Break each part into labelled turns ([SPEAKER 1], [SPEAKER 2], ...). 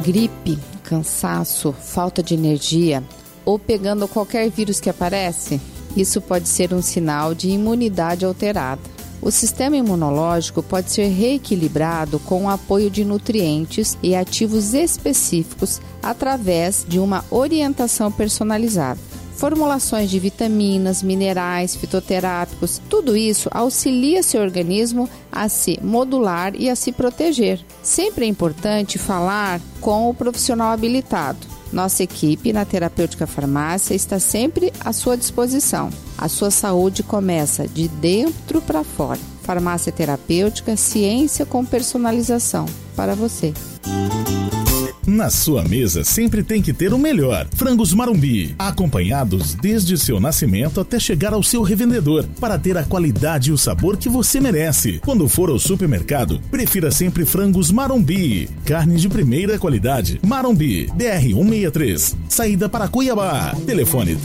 [SPEAKER 1] gripe, cansaço, falta de energia ou pegando qualquer vírus que aparece, isso pode ser um sinal de imunidade alterada. O sistema imunológico pode ser reequilibrado com o apoio de nutrientes e ativos específicos através de uma orientação personalizada. Formulações de vitaminas, minerais, fitoterápicos, tudo isso auxilia seu organismo a se modular e a se proteger. Sempre é importante falar com o profissional habilitado. Nossa equipe na Terapêutica Farmácia está sempre à sua disposição. A sua saúde começa de dentro para fora. Farmácia Terapêutica, ciência com personalização. Para você.
[SPEAKER 2] Na sua mesa sempre tem que ter o melhor. Frangos Marumbi, acompanhados desde seu nascimento até chegar ao seu revendedor, para ter a qualidade e o sabor que você merece. Quando for ao supermercado, prefira sempre Frangos Marumbi. Carne de primeira qualidade. Marumbi, BR 163, saída para Cuiabá. Telefone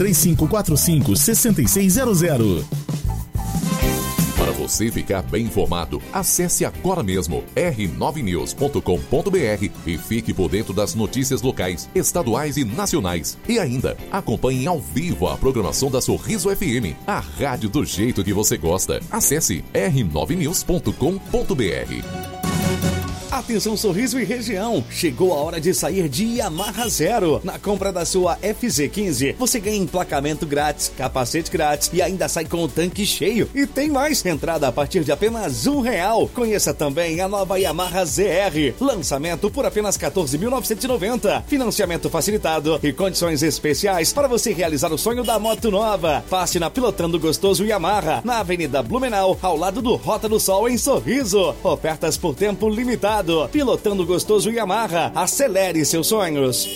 [SPEAKER 2] 3545-6600.
[SPEAKER 3] Para você ficar bem informado, acesse agora mesmo r9news.com.br e fique por dentro das notícias locais, estaduais e nacionais. E ainda, acompanhe ao vivo a programação da Sorriso FM, a rádio do jeito que você gosta. Acesse r9news.com.br.
[SPEAKER 4] Atenção Sorriso e região, chegou a hora de sair de Yamaha Zero. Na compra da sua FZ15, você ganha emplacamento grátis, capacete grátis e ainda sai com o tanque cheio. E tem mais, entrada a partir de apenas R$1. Conheça também a nova Yamaha ZR, lançamento por apenas R$14.990. Financiamento facilitado e condições especiais para você realizar o sonho da moto nova. Passe na Pilotando Gostoso Yamaha, na Avenida Blumenau, ao lado do Rota do Sol em Sorriso. Ofertas por tempo limitado. Pilotando Gostoso Yamaha, acelere seus sonhos.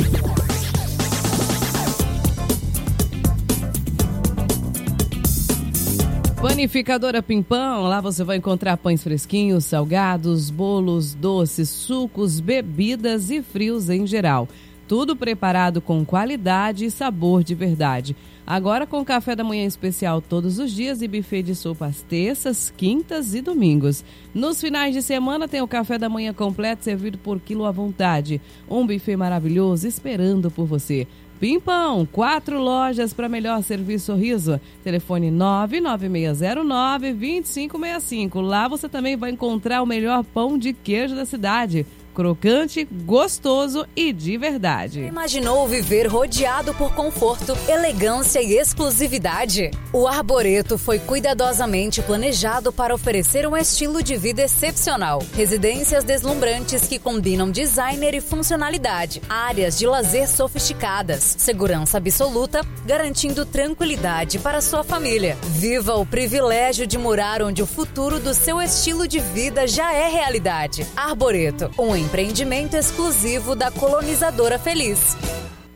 [SPEAKER 5] Panificadora Pimpão, lá você vai encontrar pães fresquinhos, salgados, bolos, doces, sucos, bebidas e frios em geral. Tudo preparado com qualidade e sabor de verdade. Agora com café da manhã especial todos os dias e buffet de sopa às terças, quintas e domingos. Nos finais de semana tem o café da manhã completo servido por quilo à vontade. Um buffet maravilhoso esperando por você. Pimpão, 4 lojas para melhor servir sorriso. Telefone 99609-2565. Lá você também vai encontrar o melhor pão de queijo da cidade. Crocante, gostoso e de verdade.
[SPEAKER 6] Imaginou viver rodeado por conforto, elegância e exclusividade? O Arboreto foi cuidadosamente planejado para oferecer um estilo de vida excepcional. Residências deslumbrantes que combinam designer e funcionalidade. Áreas de lazer sofisticadas. Segurança absoluta, garantindo tranquilidade para sua família. Viva o privilégio de morar onde o futuro do seu estilo de vida já é realidade. Arboreto, um empreendimento exclusivo da Colonizadora Feliz.